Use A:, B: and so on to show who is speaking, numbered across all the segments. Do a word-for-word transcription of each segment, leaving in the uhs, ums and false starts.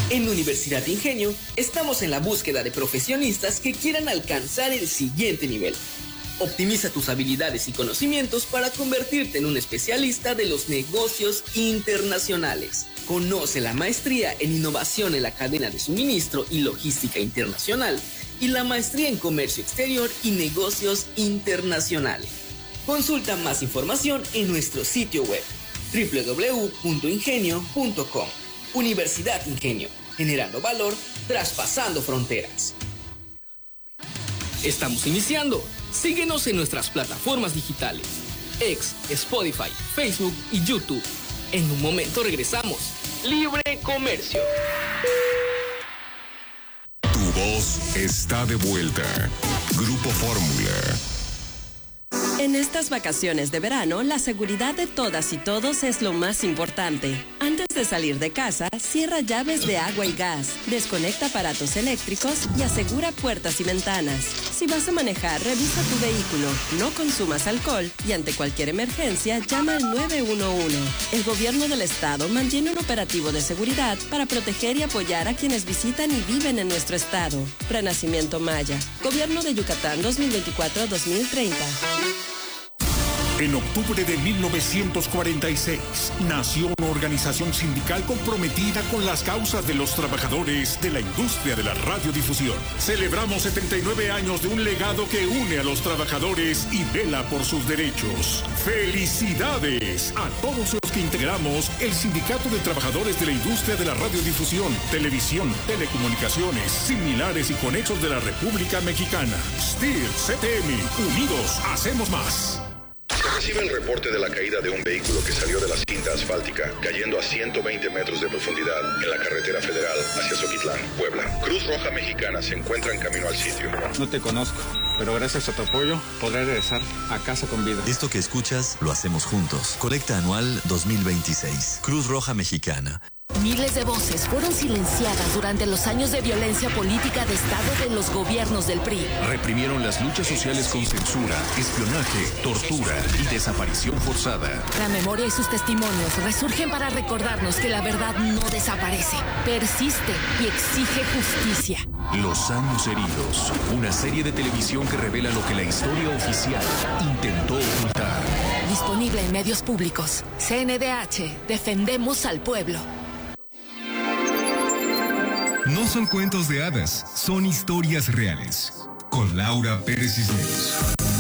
A: En Universidad Ingenio estamos en la búsqueda de profesionistas que quieran alcanzar el siguiente nivel. Optimiza tus habilidades y conocimientos para convertirte en un especialista de los negocios internacionales. Conoce la maestría en innovación en la cadena de suministro y logística internacional y la maestría en comercio exterior y negocios internacionales. Consulta más información en nuestro sitio web doble u doble u doble u punto ingenio punto com. Universidad Ingenio, generando valor, traspasando fronteras. Estamos iniciando. Síguenos en nuestras plataformas digitales, X, Spotify, Facebook y YouTube. En un momento regresamos. Libre Comercio.
B: Tu voz está de vuelta. Grupo Fórmula.
C: En estas vacaciones de verano, la seguridad de todas y todos es lo más importante. Antes de salir de casa, cierra llaves de agua y gas, desconecta aparatos eléctricos y asegura puertas y ventanas. Si vas a manejar, revisa tu vehículo, no consumas alcohol y ante cualquier emergencia, llama al nueve uno uno. El gobierno del estado mantiene un operativo de seguridad para proteger y apoyar a quienes visitan y viven en nuestro estado. Renacimiento Maya, Gobierno de Yucatán dos mil veinticuatro a dos mil treinta.
D: En octubre de mil novecientos cuarenta y seis, nació una organización sindical comprometida con las causas de los trabajadores de la industria de la radiodifusión. Celebramos setenta y nueve años de un legado que une a los trabajadores y vela por sus derechos. ¡Felicidades a todos los que integramos el Sindicato de Trabajadores de la Industria de la Radiodifusión, Televisión, Telecomunicaciones, Similares y Conexos de la República Mexicana! S T I R, C T M, unidos hacemos más.
E: Recibe el reporte de la caída de un vehículo que salió de la cinta asfáltica, cayendo a ciento veinte metros de profundidad en la carretera federal hacia Zoquitlán, Puebla. Cruz Roja Mexicana se encuentra en camino al sitio.
F: No te conozco, pero gracias a tu apoyo podré regresar a casa con vida.
G: Esto que escuchas lo hacemos juntos. Colecta Anual dos mil veintiséis. Cruz Roja Mexicana.
H: Miles de voces fueron silenciadas durante los años de violencia política de Estado de los gobiernos del P R I.
B: Reprimieron las luchas sociales con censura, espionaje, tortura y desaparición forzada.
H: La memoria y sus testimonios resurgen para recordarnos que la verdad no desaparece, persiste y exige justicia.
B: Los años heridos, una serie de televisión que revela lo que la historia oficial intentó ocultar.
H: Disponible en medios públicos. C N D H, defendemos al pueblo.
I: No son cuentos de hadas, son historias reales. Con Laura Pérez Cisneros.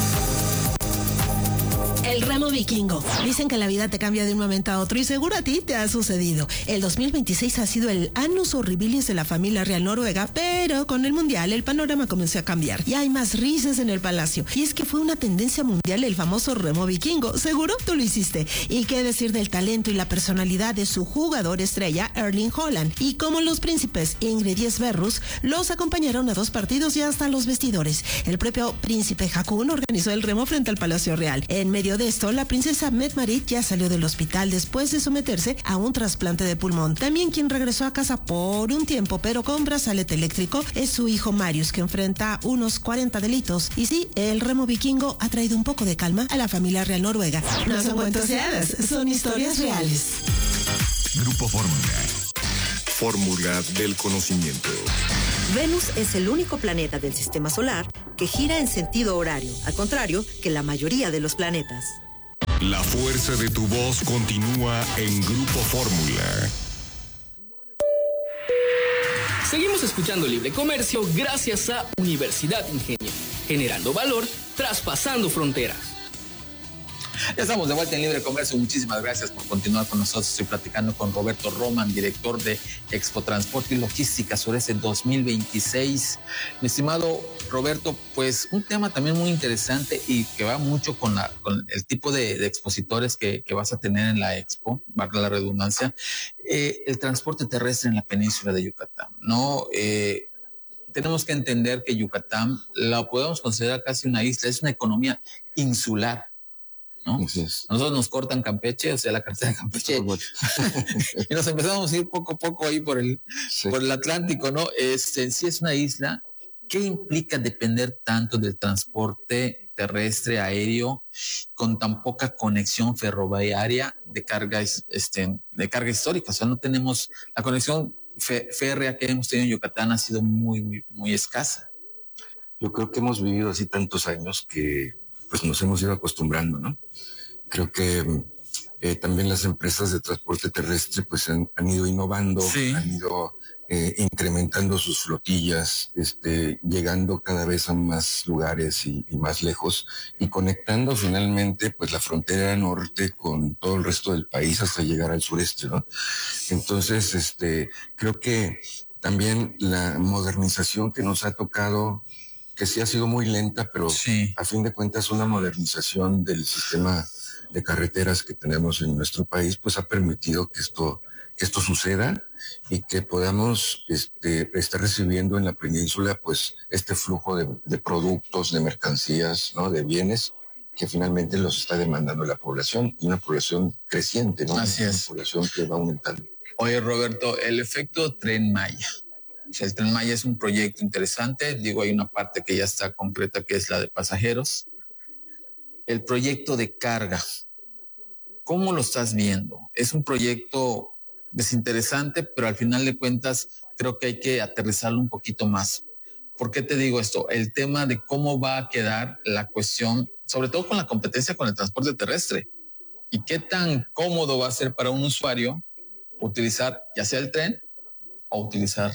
J: El remo vikingo. Dicen que la vida te cambia de un momento a otro y seguro a ti te ha sucedido. El dos mil veintiséis ha sido el annus horribilis de la familia real noruega, pero con el mundial el panorama comenzó a cambiar y hay más risas en el palacio. Y es que fue una tendencia mundial el famoso remo vikingo. Seguro tú lo hiciste. Y qué decir del talento y la personalidad de su jugador estrella, Erling Haaland. Y como los príncipes Ingrid y Sverrus los acompañaron a dos partidos y hasta los vestidores. El propio príncipe Haakon organizó el remo frente al Palacio Real. En medio de esto, la princesa Mette-Marit ya salió del hospital después de someterse a un trasplante de pulmón. También quien regresó a casa por un tiempo, pero con brazalete eléctrico, es su hijo Marius, que enfrenta unos cuarenta delitos. Y sí, el remo vikingo ha traído un poco de calma a la familia real noruega. No son cuentos de hadas, son historias reales.
B: Grupo Fórmula. Fórmula del conocimiento.
K: Venus es el único planeta del sistema solar que gira en sentido horario, al contrario que la mayoría de los planetas.
B: La fuerza de tu voz continúa en Grupo Fórmula.
A: Seguimos escuchando Libre Comercio gracias a Universidad Ingenio, generando valor, traspasando fronteras.
L: Ya estamos de vuelta en Libre Comercio. Muchísimas gracias por continuar con nosotros. Estoy platicando con Roberto Roman, director de Expo Transporte y Logística Sureste dos mil veintiséis. Mi estimado Roberto, pues un tema también muy interesante y que va mucho con, la, con el tipo de, de expositores que, que vas a tener en la Expo, valga la redundancia, eh, el transporte terrestre en la península de Yucatán, ¿no? Eh, tenemos que entender que Yucatán la podemos considerar casi una isla, es una economía insular, ¿no? Es. Nosotros nos cortan Campeche, o sea, la carretera de Campeche, y nos empezamos a ir poco a poco ahí por el, sí. por el Atlántico, ¿no? Este, sí es una isla. ¿Qué implica depender tanto del transporte terrestre, aéreo, con tan poca conexión ferroviaria de carga, este, de carga histórica? O sea, no tenemos la conexión fe, férrea que hemos tenido en Yucatán ha sido muy, muy, muy escasa.
M: Yo creo que hemos vivido así tantos años que pues nos hemos ido acostumbrando, ¿no? Creo que eh, también las empresas de transporte terrestre pues han, han ido innovando, sí. han ido eh, incrementando sus flotillas, este, llegando cada vez a más lugares y, y más lejos y conectando finalmente pues la frontera norte con todo el resto del país hasta llegar al sureste, ¿no? Entonces, este, creo que también la modernización que nos ha tocado, que sí ha sido muy lenta, pero sí. a fin de cuentas una modernización del sistema de carreteras que tenemos en nuestro país, pues ha permitido que esto, que esto suceda y que podamos este, estar recibiendo en la península pues este flujo de, de productos, de mercancías, ¿no? De bienes que finalmente los está demandando la población y una población creciente, ¿no?
L: Así es.
M: Una población que va aumentando.
L: Oye, Roberto, el efecto Tren Maya. O sea, el Tren Maya es un proyecto interesante. Digo, hay una parte que ya está concreta, que es la de pasajeros. El proyecto de carga, ¿cómo lo estás viendo? Es un proyecto desinteresante, pero al final de cuentas creo que hay que aterrizarlo un poquito más. ¿Por qué te digo esto? El tema de cómo va a quedar la cuestión, sobre todo con la competencia con el transporte terrestre, y qué tan cómodo va a ser para un usuario utilizar ya sea el tren o utilizar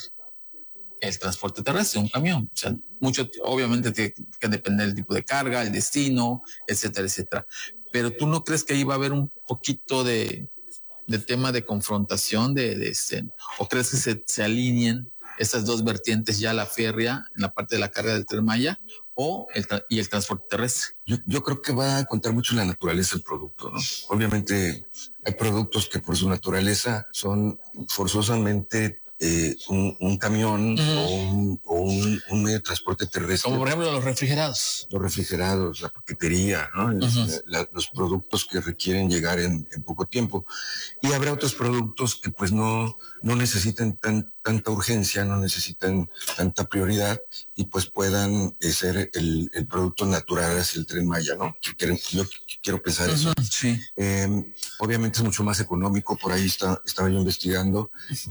L: el transporte terrestre, un camión. O sea, mucho, obviamente tiene que depender del tipo de carga, el destino, etcétera, etcétera. Pero ¿tú no crees que ahí va a haber un poquito de, de tema de confrontación de, de este, o crees que se, se alineen esas dos vertientes, ya la férrea en la parte de la carga del Tren Maya o el tra- y el transporte terrestre?
M: Yo, yo creo que va a contar mucho la naturaleza del producto, ¿no? Obviamente hay productos que por su naturaleza son forzosamente Eh, un, un camión uh-huh. o, un, o un, un medio de transporte terrestre.
L: Como por ejemplo los refrigerados.
M: Los refrigerados, la paquetería, ¿no? Uh-huh. la, los productos que requieren llegar en, en poco tiempo. Y habrá otros productos que pues no, no necesitan tan, tanta urgencia, no necesitan tanta prioridad y pues puedan eh, ser el, el producto natural hacia el Tren Maya, ¿no? Quiero, yo quiero pensar uh-huh. eso.
L: Sí.
M: Eh, obviamente es mucho más económico, por ahí está, estaba yo investigando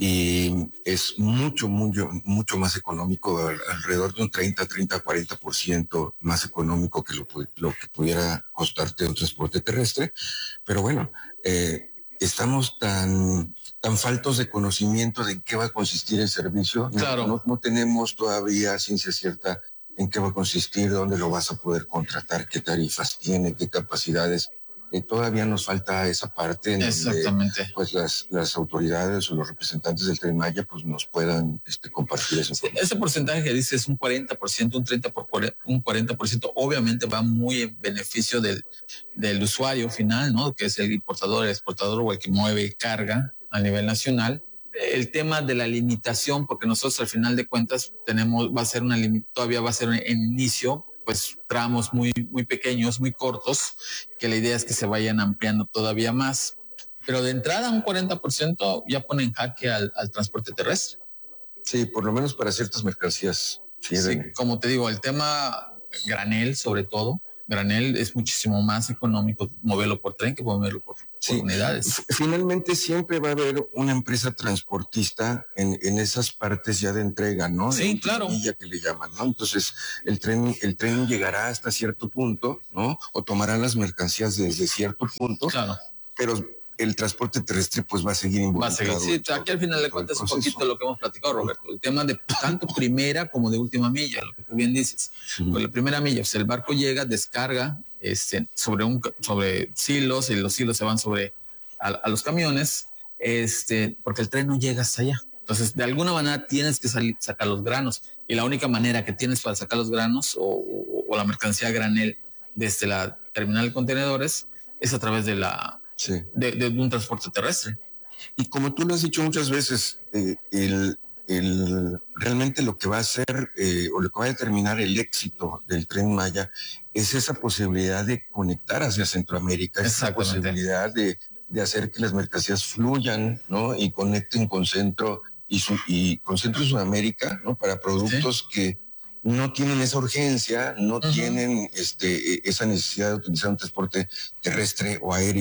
M: y es mucho, mucho, mucho más económico, alrededor de un treinta, treinta, cuarenta por ciento más económico que lo, lo que pudiera costarte un transporte terrestre. Pero bueno, eh, estamos tan, tan faltos de conocimiento de en qué va a consistir el servicio.
L: Claro.
M: No, no tenemos todavía ciencia cierta en qué va a consistir, dónde lo vas a poder contratar, qué tarifas tiene, qué capacidades. Eh, todavía nos falta esa parte en
L: Exactamente.
M: donde pues las, las autoridades o los representantes del Tren Maya pues nos puedan este, compartir eso.
L: Sí, ese porcentaje que dice es un cuarenta por ciento, un treinta por cuarenta, un cuarenta por ciento, obviamente va muy en beneficio del, del usuario final, ¿no? Que es el importador, el exportador o el que mueve carga a nivel nacional. El tema de la limitación, porque nosotros al final de cuentas tenemos, va a ser una limit, todavía va a ser en inicio, pues tramos muy, muy pequeños, muy cortos, que la idea es que se vayan ampliando todavía más. Pero de entrada un cuarenta por ciento ya pone en jaque al, al transporte terrestre.
M: Sí, por lo menos para ciertas mercancías.
L: Sí, sí, como te digo, el tema granel sobre todo, granel es muchísimo más económico moverlo por tren que moverlo por,
M: sí.
L: por unidades.
M: F- finalmente siempre va a haber una empresa transportista en, en esas partes ya de entrega, ¿no?
L: Sí,
M: en,
L: claro.
M: Ya que le llaman, ¿no? Entonces el tren, el tren llegará hasta cierto punto, ¿no? O tomará las mercancías desde cierto punto.
L: Claro.
M: Pero el transporte terrestre pues va a seguir involucrado.
L: Va a seguir, sí, aquí al final de cuentas un poquito lo que hemos platicado, Roberto, el tema de tanto primera como de última milla, lo que tú bien dices. Uh-huh. Pues la primera milla, pues el barco llega, descarga este, sobre, un, sobre silos y los silos se van sobre a, a los camiones, este, porque el tren no llega hasta allá. Entonces, de alguna manera tienes que salir, sacar los granos y la única manera que tienes para sacar los granos o, o, o la mercancía granel desde la terminal de contenedores es a través de la Sí. De, de un transporte terrestre.
M: Y como tú lo has dicho muchas veces, eh, el, el, realmente lo que va a hacer eh, o lo que va a determinar el éxito del Tren Maya es esa posibilidad de conectar hacia Centroamérica, esa posibilidad de, de hacer que las mercancías fluyan, ¿no? Y conecten con Centro y, su, y con Centro y Sudamérica, ¿no? Para productos ¿Sí? que no tienen esa urgencia, no uh-huh. tienen este, esa necesidad de utilizar un transporte terrestre o aéreo,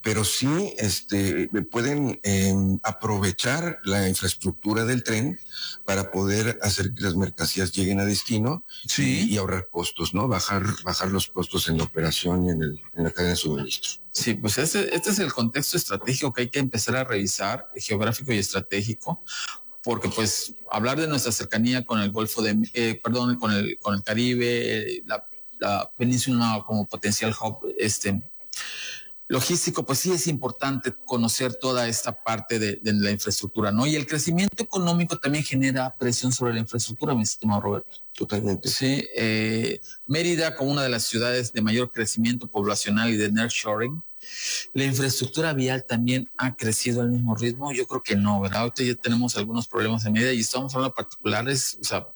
M: pero sí este, pueden eh, aprovechar la infraestructura del tren para poder hacer que las mercancías lleguen a destino sí. y, y ahorrar costos, ¿no? Bajar, bajar los costos en la operación y en, el, en la cadena de suministro.
L: Sí, pues este, este es el contexto estratégico que hay que empezar a revisar, geográfico y estratégico, porque pues hablar de nuestra cercanía con el Golfo de, eh, perdón, con el, con el Caribe, eh, la, la península como potencial hub, este, logístico, pues sí es importante conocer toda esta parte de, de la infraestructura, ¿no? Y el crecimiento económico también genera presión sobre la infraestructura, mi estimado Roberto.
M: Totalmente.
L: Sí, eh, Mérida como una de las ciudades de mayor crecimiento poblacional y de nearshoring, la infraestructura vial también ha crecido al mismo ritmo. Yo creo que no, ¿verdad? Ahorita ya tenemos algunos problemas en Mérida y estamos hablando de particulares, o sea,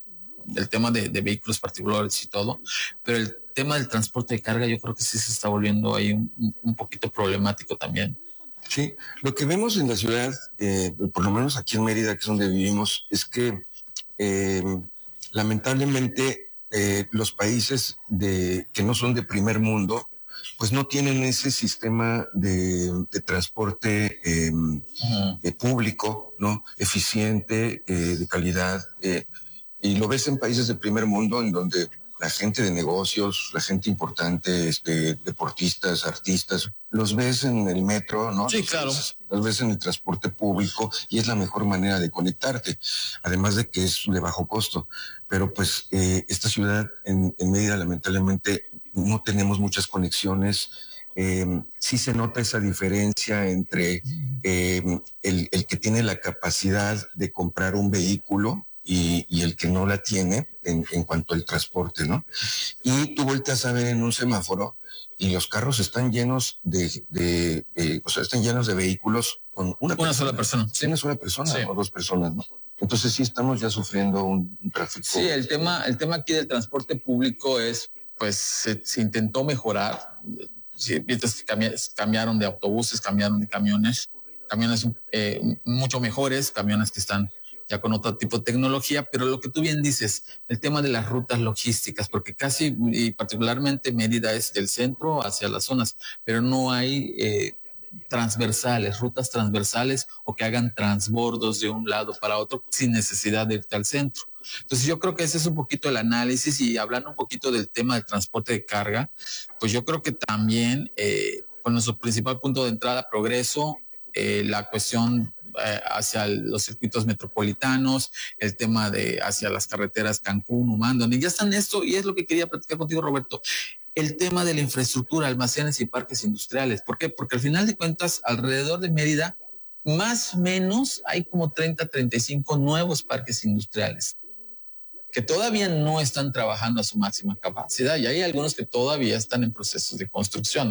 L: el tema de, de vehículos particulares y todo, pero el tema del transporte de carga yo creo que sí se está volviendo ahí un, un, un poquito problemático también.
M: Sí, lo que vemos en la ciudad, eh, por lo menos aquí en Mérida, que es donde vivimos, es que eh, lamentablemente eh, los países de, que no son de primer mundo, pues no tienen ese sistema de, de transporte eh, uh-huh. eh, público, ¿no? Eficiente, eh, de calidad, eh, y lo ves en países de primer mundo en donde la gente de negocios, la gente importante, este, deportistas, artistas, los ves en el metro, ¿no?
L: Sí, claro.
M: Los, los ves en el transporte público y es la mejor manera de conectarte, además de que es de bajo costo. Pero pues eh, esta ciudad en, en Mérida lamentablemente no tenemos muchas conexiones. Eh, sí se nota esa diferencia entre eh, el, el que tiene la capacidad de comprar un vehículo Y, y el que no la tiene en, en cuanto al transporte, ¿no? Y tú volteas a ver en un semáforo y los carros están llenos de, de eh, o sea, están llenos de vehículos con una,
L: una persona, sola persona.
M: Sí. Una sola persona sí. o dos personas, ¿no? Entonces sí estamos ya sufriendo un, un tráfico.
L: Sí, el tema, el tema aquí del transporte público es, pues, se, se intentó mejorar. Sí, mientras que cambiaron de autobuses, cambiaron de camiones, camiones eh, mucho mejores, camiones que están ya con otro tipo de tecnología, pero lo que tú bien dices, el tema de las rutas logísticas, porque casi y particularmente Mérida es del centro hacia las zonas, pero no hay eh, transversales, rutas transversales o que hagan transbordos de un lado para otro sin necesidad de irte al centro. Entonces yo creo que ese es un poquito el análisis y hablando un poquito del tema del transporte de carga, pues yo creo que también eh, con nuestro principal punto de entrada, Progreso, eh, la cuestión hacia los circuitos metropolitanos, el tema de hacia las carreteras Cancún, Humán, donde ya están esto, y es lo que quería platicar contigo, Roberto, el tema de la infraestructura, almacenes y parques industriales. ¿Por qué? Porque al final de cuentas, alrededor de Mérida, más o menos hay como treinta, treinta y cinco nuevos parques industriales que todavía no están trabajando a su máxima capacidad, y hay algunos que todavía están en procesos de construcción.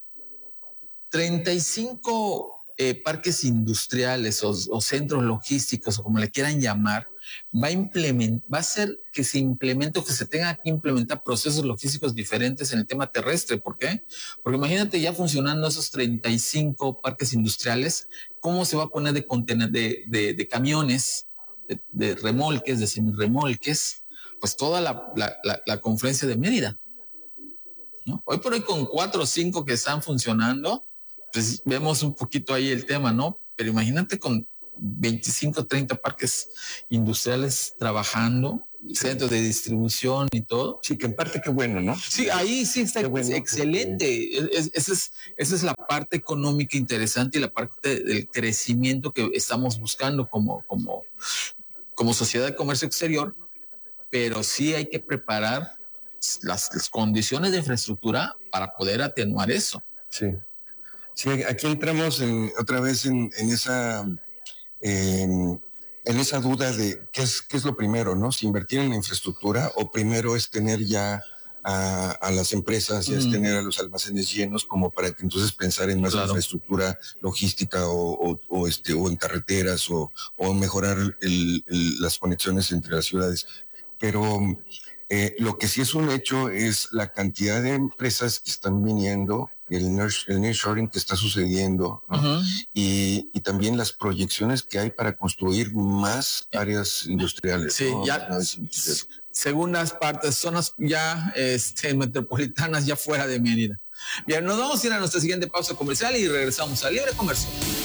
L: treinta y cinco Eh, parques industriales o, o centros logísticos o como le quieran llamar, va a implementar, va a ser que se implemente o que se tenga que implementar procesos logísticos diferentes en el tema terrestre. ¿Por qué? Porque imagínate ya funcionando esos treinta y cinco parques industriales, ¿cómo se va a poner de contener, de, de, de camiones, de, de remolques, de semirremolques? Pues toda la, la, la, la confluencia de Mérida, ¿no? Hoy por hoy con cuatro o cinco que están funcionando, pues vemos un poquito ahí el tema, ¿no? Pero imagínate con veinticinco, treinta parques industriales trabajando, centros de distribución y todo.
M: Sí, que en parte qué bueno, ¿no?
L: Sí, ahí sí está bueno, excelente. Porque... Es, esa, es, esa es la parte económica interesante y la parte del crecimiento que estamos buscando como, como, como sociedad de comercio exterior, pero sí hay que preparar las, las condiciones de infraestructura para poder atenuar eso.
M: Sí. Sí, aquí entramos en, otra vez en, en esa en, en esa duda de qué es qué es lo primero, ¿no? Si invertir en la infraestructura o primero es tener ya a, a las empresas, ya mm. es tener a los almacenes llenos como para que entonces pensar en más claro. infraestructura logística o, o, o este o en carreteras o, o mejorar el, el, las conexiones entre las ciudades. Pero eh, lo que sí es un hecho es la cantidad de empresas que están viniendo, el nearshoring que está sucediendo, ¿no? Uh-huh. y, y también las proyecciones que hay para construir más áreas industriales.
L: Sí,
M: ¿no?
L: ya
M: no,
L: según las partes, zonas ya este, metropolitanas ya fuera de Mérida. Bien, nos vamos a ir a nuestra siguiente pausa comercial y regresamos a Libre Comercio.